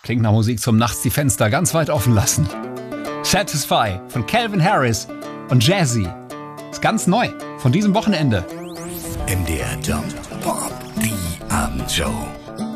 Klingt nach Musik zum Nachts die Fenster ganz weit offen lassen. Satisfy von Calvin Harris und Jazzy. Ist ganz neu von diesem Wochenende. MDR Jump Pop, die Abendshow.